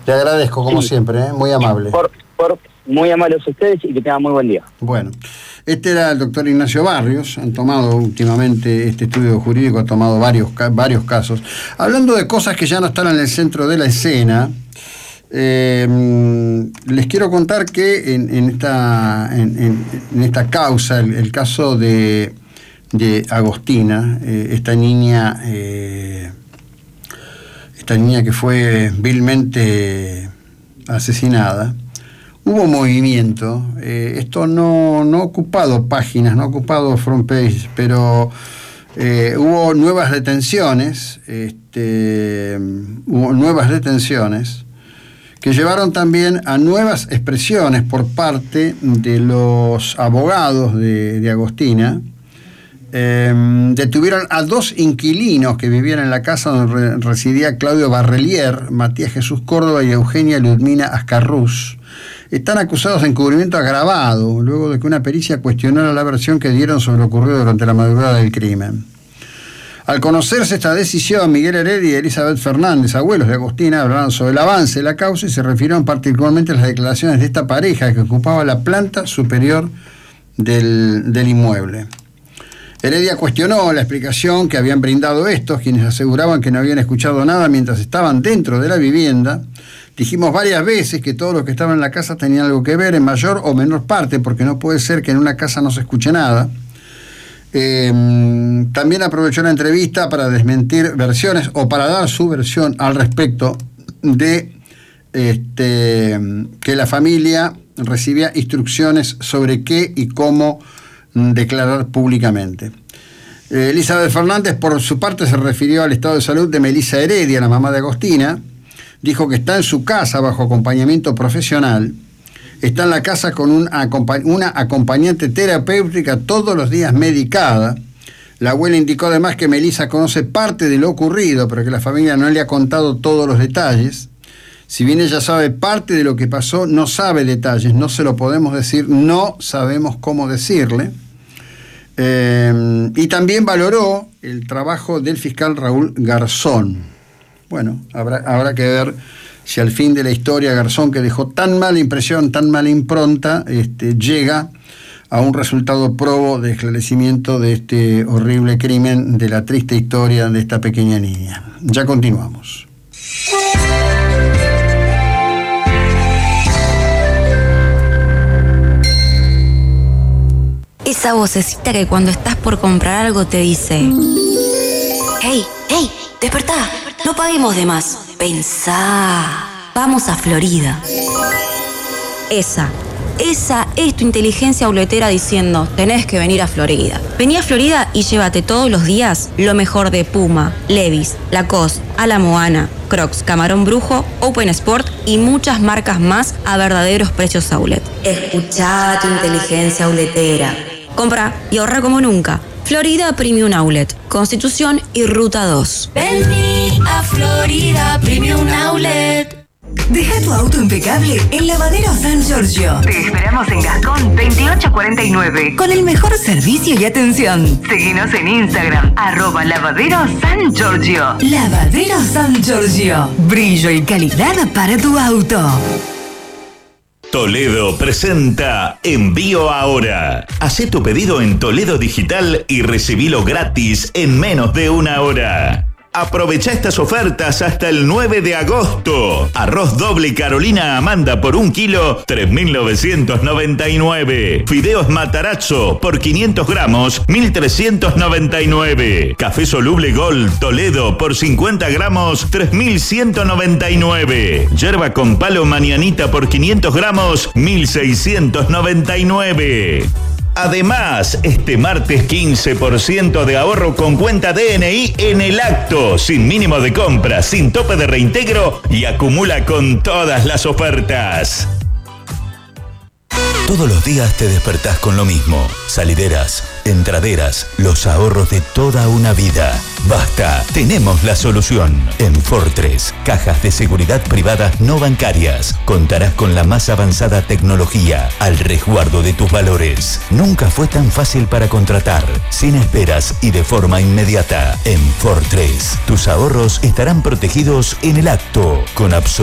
Te agradezco, como siempre, muy amable. Muy amables ustedes y que tengan muy buen día. Bueno, este era el doctor Ignacio Barrios. Han tomado últimamente este estudio jurídico, ha tomado varios casos. Hablando de cosas que ya no están en el centro de la escena, les quiero contar que en esta causa, el caso de Agostina, esta niña que fue vilmente asesinada, hubo movimiento. Esto no ha ocupado páginas, no ha ocupado front page, pero hubo nuevas detenciones, que llevaron también a nuevas expresiones por parte de los abogados de Agostina. Detuvieron a 2 inquilinos que vivían en la casa donde residía Claudio Barrelier, Matías Jesús Córdoba y Eugenia Ludmina Ascarrús. Están acusados de encubrimiento agravado, luego de que una pericia cuestionara la versión que dieron sobre lo ocurrido durante la madrugada del crimen. Al conocerse esta decisión, Miguel Heredia y Elizabeth Fernández, abuelos de Agostina, hablaron sobre el avance de la causa y se refirieron particularmente a las declaraciones de esta pareja que ocupaba la planta superior del inmueble. Heredia cuestionó la explicación que habían brindado estos, quienes aseguraban que no habían escuchado nada mientras estaban dentro de la vivienda. Dijimos varias veces que todos los que estaban en la casa tenían algo que ver, en mayor o menor parte, porque no puede ser que en una casa no se escuche nada. También aprovechó la entrevista para desmentir versiones o para dar su versión al respecto de que la familia recibía instrucciones sobre qué y cómo declarar públicamente. Elizabeth Fernández, por su parte, se refirió al estado de salud de Melissa Heredia, la mamá de Agostina. Dijo que está en su casa bajo acompañamiento profesional. Está en la casa con una acompañante terapéutica todos los días medicada. La abuela indicó además que Melissa conoce parte de lo ocurrido, pero que la familia no le ha contado todos los detalles. Si bien ella sabe parte de lo que pasó, no sabe detalles, no se lo podemos decir, no sabemos cómo decirle. Y también valoró el trabajo del fiscal Raúl Garzón. Bueno, habrá que ver si al fin de la historia Garzón, que dejó tan mala impresión, tan mala impronta, llega a un resultado probo de esclarecimiento de este horrible crimen, de la triste historia de esta pequeña niña. Ya continuamos. Esa vocecita que cuando estás por comprar algo te dice: ¡Hey, hey! ¡Despertá! No paguemos de más. Pensá. Vamos a Florida. Esa es tu inteligencia auletera diciendo: tenés que venir a Florida. Vení a Florida y llévate todos los días lo mejor de Puma, Levi's, Lacoste, A la Moana, Crocs, Camarón Brujo, Open Sport y muchas marcas más a verdaderos precios outlet. Escuchá tu inteligencia auletera. Compra y ahorra como nunca. Florida Premium Outlet, Constitución y Ruta 2. Vení a Florida Premium Outlet. Deja tu auto impecable en Lavadero San Giorgio. Te esperamos en Gascón 2849 con el mejor servicio y atención. Seguinos en Instagram @Lavadero San Giorgio. Lavadero San Giorgio. Brillo y calidad para tu auto. Toledo presenta Envío Ahora. Hacé tu pedido en Toledo Digital y recibilo gratis en menos de una hora. Aprovecha estas ofertas hasta el 9 de agosto. Arroz doble Carolina Amanda por 1 kilo, 3.999. Fideos Matarazzo por 500 gramos, 1.399. Café soluble Gold Toledo por 50 gramos, 3.199. Yerba con palo Mañanita por 500 gramos, 1.699. Además, este martes 15% de ahorro con cuenta DNI en el acto, sin mínimo de compra, sin tope de reintegro y acumula con todas las ofertas. Todos los días te despertás con lo mismo. Salideras, entraderas, los ahorros de toda una vida. Basta, tenemos la solución. En Fortress, cajas de seguridad privadas no bancarias. Contarás con la más avanzada tecnología al resguardo de tus valores. Nunca fue tan fácil para contratar, sin esperas y de forma inmediata. En Fortress, tus ahorros estarán protegidos en el acto, con absoluta